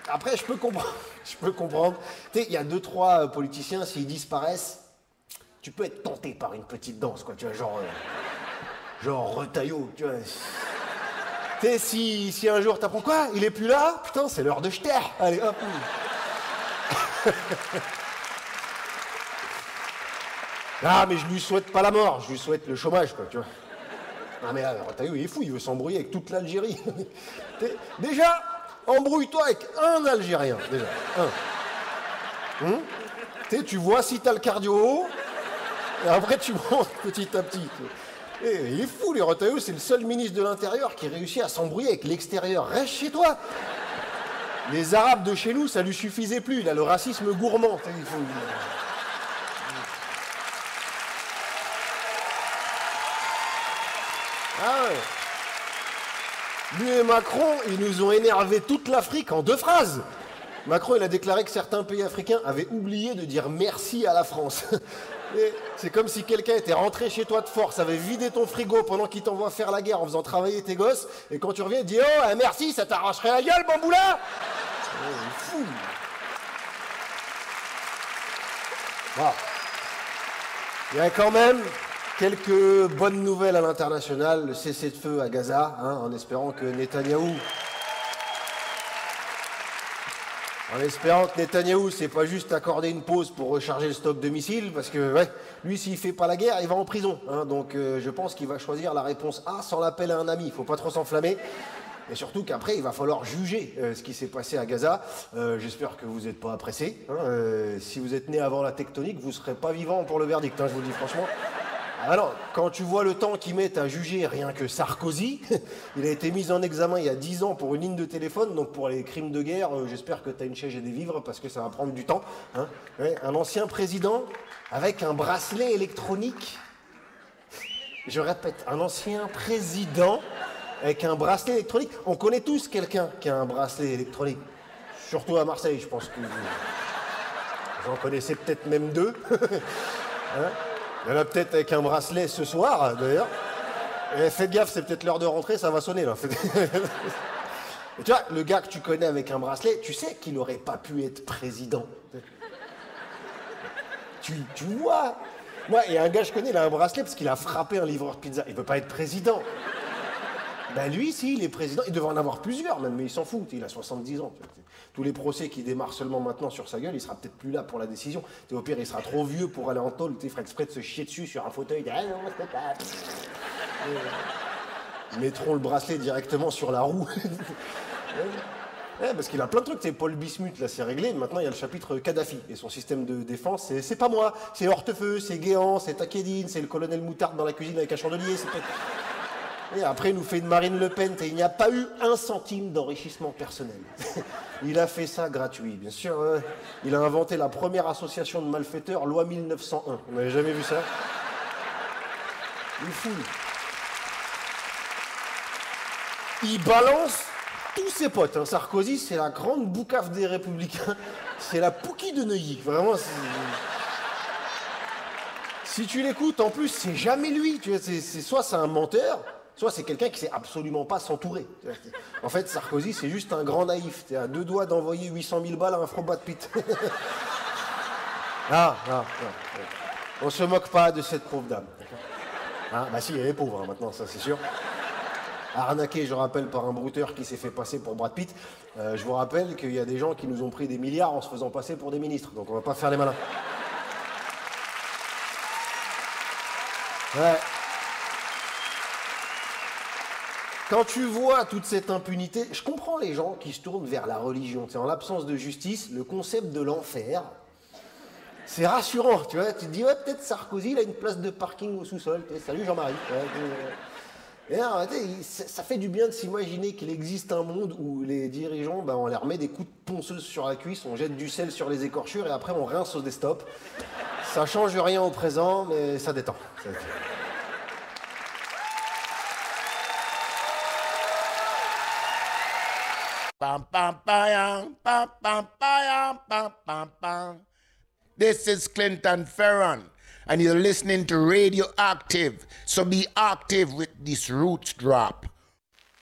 Après, je peux comprendre. Je peux comprendre. Tu sais, il y a 2-3 politiciens, s'ils disparaissent, tu peux être tenté par une petite danse, quoi. Tu vois, genre Retailleau, tu vois. Tu sais, si un jour t'apprends quoi, il est plus là, putain, c'est l'heure de jeter. Allez, hop. Ah, mais je lui souhaite pas la mort, je lui souhaite le chômage, quoi, tu vois. Ah, mais là, Retailleau, il est fou, il veut s'embrouiller avec toute l'Algérie. Déjà, embrouille-toi avec un Algérien, déjà. Tu sais, tu vois si t'as le cardio, et après tu montes petit à petit. Et il est fou, les Retailleau, c'est le seul ministre de l'Intérieur qui réussit à s'embrouiller avec l'extérieur. Reste chez toi. Les Arabes de chez nous, ça lui suffisait plus, il a le racisme gourmand. Il faut... Ah ouais. Lui et Macron, ils nous ont énervé toute l'Afrique en 2 phrases. Macron, il a déclaré que certains pays africains avaient oublié de dire merci à la France. C'est comme si quelqu'un était rentré chez toi de force, avait vidé ton frigo pendant qu'il t'envoie faire la guerre en faisant travailler tes gosses, et quand tu reviens, il dit « Oh, merci, ça t'arracherait la gueule, bamboula !» Oh, il est fou. Bon. Il y a quand même quelques bonnes nouvelles à l'international, le cessez-le-feu à Gaza, en espérant que Netanyahou... En espérant que Netanyahou, c'est pas juste accorder une pause pour recharger le stock de missiles, parce que ouais, lui, s'il fait pas la guerre, il va en prison. Donc je pense qu'il va choisir la réponse A sans l'appel à un ami. Il faut pas trop s'enflammer. Et surtout qu'après, il va falloir juger ce qui s'est passé à Gaza. J'espère que vous n'êtes pas pressés. Si vous êtes né avant la tectonique, vous serez pas vivant pour le verdict, je vous le dis franchement. Alors, quand tu vois le temps qu'ils mettent à juger rien que Sarkozy, il a été mis en examen il y a 10 ans pour une ligne de téléphone, donc pour les crimes de guerre, j'espère que tu as une chaise et des vivres parce que ça va prendre du temps. Ouais, un ancien président avec un bracelet électronique. Je répète, un ancien président avec un bracelet électronique. On connaît tous quelqu'un qui a un bracelet électronique. Surtout à Marseille, je pense que j'en connaissais peut-être même 2. Il y en a peut-être avec un bracelet ce soir, d'ailleurs. Et faites gaffe, c'est peut-être l'heure de rentrer, ça va sonner, là. Et tu vois, le gars que tu connais avec un bracelet, tu sais qu'il n'aurait pas pu être président. Tu vois. Moi, il y a un gars que je connais, il a un bracelet parce qu'il a frappé un livreur de pizza. Il ne peut pas être président. Ben lui, si, il est président. Il devrait en avoir plusieurs, même, mais il s'en fout. Il a 70 ans. Tous les procès qui démarrent seulement maintenant sur sa gueule, il sera peut-être plus là pour la décision. Au pire, il sera trop vieux pour aller en tôle. Il fera exprès de se chier dessus sur un fauteuil. Ah non, c'est pas... Ils mettront le bracelet directement sur la roue. Parce qu'il a plein de trucs. C'est Paul Bismuth, là, c'est réglé. Maintenant, il y a le chapitre Kadhafi. Et son système de défense, c'est pas moi. C'est Hortefeux, c'est Guéant, c'est Takedine, c'est le colonel Moutarde dans la cuisine avec un chandelier. C'est pas... Et après, il nous fait une Marine Le Pen, et il n'y a pas eu 1 centime d'enrichissement personnel. Il a fait ça gratuit, bien sûr. Il a inventé la première association de malfaiteurs, loi 1901. On n'avait jamais vu ça. Il est fou. Il balance tous ses potes. Sarkozy, c'est la grande boucaffe des Républicains. C'est la Pouki de Neuilly. Vraiment, si tu l'écoutes, en plus, c'est jamais lui. Tu vois, soit c'est un menteur, soit c'est quelqu'un qui sait absolument pas s'entourer. En fait, Sarkozy, c'est juste un grand naïf. T'es à 2 doigts d'envoyer 800 000 balles à un Brad Pitt. Non. On se moque pas de cette pauvre dame. Bah si, elle est pauvre maintenant, ça c'est sûr. Arnaqué, je rappelle, par un brouteur qui s'est fait passer pour Brad Pitt. Je vous rappelle qu'il y a des gens qui nous ont pris des milliards en se faisant passer pour des ministres. Donc on va pas faire les malins. Ouais. Quand tu vois toute cette impunité, je comprends les gens qui se tournent vers la religion. En l'absence de justice, le concept de l'enfer, c'est rassurant, tu vois. Tu te dis, ouais, peut-être Sarkozy, il a une place de parking au sous-sol. Salut Jean-Marie. Et là, ça fait du bien de s'imaginer qu'il existe un monde où les dirigeants, on leur met des coups de ponceuse sur la cuisse, on jette du sel sur les écorchures et après on rince au desktop. Ça change rien au présent, mais ça détend. Pam, pam, pam, pam, pam, pam, pam, pam, pam. This is Clinton Ferron, and you're listening to Radioactive. So be active with this Roots drop.